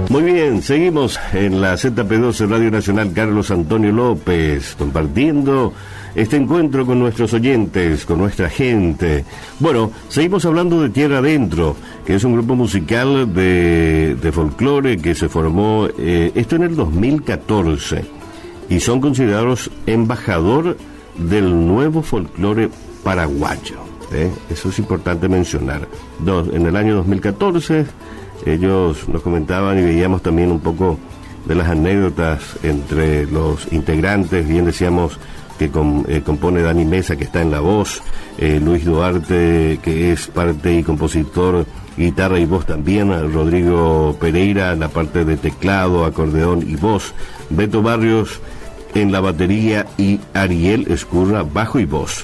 Muy bien, seguimos en la ZP12 Radio Nacional Carlos Antonio López, compartiendo este encuentro con nuestros oyentes, con nuestra gente. Bueno, seguimos hablando de Tierra Adentro, que es un grupo musical de folclore que se formó, esto en el 2014, y son considerados embajador del nuevo folclore paraguayo. Eso es importante mencionar. En el año 2014, ellos nos comentaban y veíamos también un poco de las anécdotas entre los integrantes. Bien decíamos que compone Dani Mesa, que está en la voz, Luis Duarte, que es parte y compositor, guitarra y voz también, Rodrigo Pereira en la parte de teclado, acordeón y voz, Beto Barrios en la batería y Ariel Escurra, bajo y voz.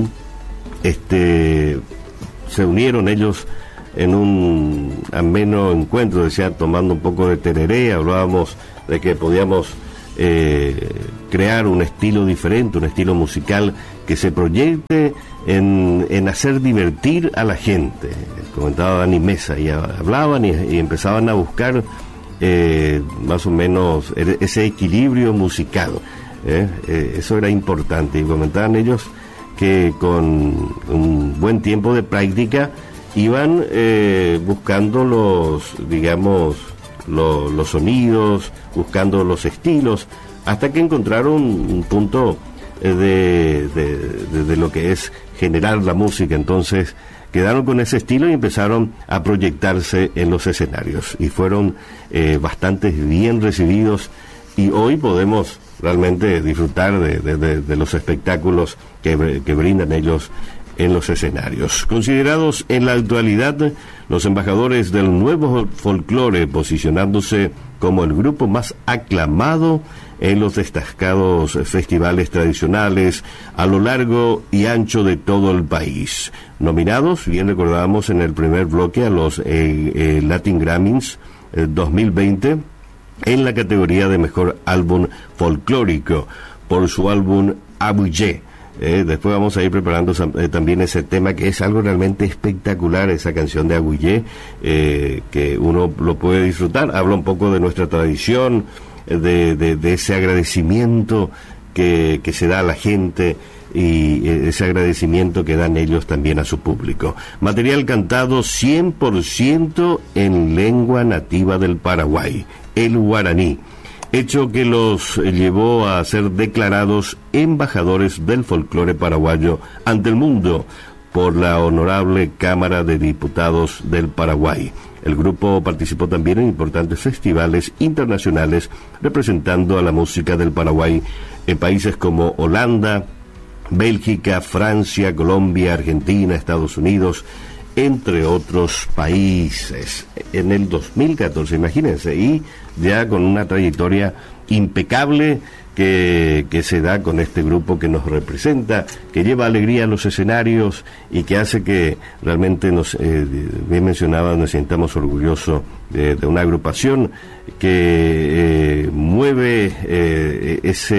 Se unieron ellos en un ameno encuentro, decía, tomando un poco de tereré. Hablábamos de que podíamos crear un estilo diferente, un estilo musical que se proyecte en hacer divertir a la gente. Comentaba Dani Mesa, y hablaban y empezaban a buscar más o menos ese equilibrio musical. Eso era importante, y comentaban ellos que con un buen tiempo de práctica iban buscando los sonidos, buscando los estilos, hasta que encontraron un punto de lo que es generar la música. Entonces quedaron con ese estilo y empezaron a proyectarse en los escenarios, y fueron bastante bien recibidos, y hoy podemos realmente disfrutar de los espectáculos que brindan ellos en los escenarios. Considerados en la actualidad los embajadores del nuevo folclore, posicionándose como el grupo más aclamado en los destacados festivales tradicionales a lo largo y ancho de todo el país. Nominados, bien recordábamos en el primer bloque, a los Latin Grammys 2020 en la categoría de mejor álbum folclórico por su álbum Abuyé. Después vamos a ir preparando también ese tema, que es algo realmente espectacular, esa canción de Agüillé, que uno lo puede disfrutar. Habla un poco de nuestra tradición, de ese agradecimiento que se da a la gente, y ese agradecimiento que dan ellos también a su público. Material cantado 100% en lengua nativa del Paraguay, el guaraní, hecho que los llevó a ser declarados embajadores del folclore paraguayo ante el mundo por la Honorable Cámara de Diputados del Paraguay. El grupo participó también en importantes festivales internacionales representando a la música del Paraguay en países como Holanda, Bélgica, Francia, Colombia, Argentina, Estados Unidos, entre otros países. En el 2014, imagínense, y ya con una trayectoria impecable que se da con este grupo que nos representa, que lleva alegría a los escenarios y que hace que realmente bien mencionaba, nos sintamos orgullosos de una agrupación que mueve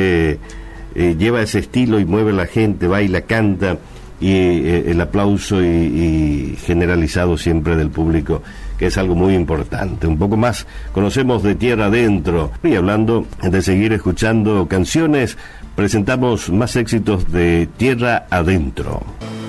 lleva ese estilo y mueve a la gente, baila, canta, y el aplauso y generalizado siempre del público, que es algo muy importante. Un poco más conocemos de Tierra Adentro, y hablando de seguir escuchando canciones, presentamos más éxitos de Tierra Adentro.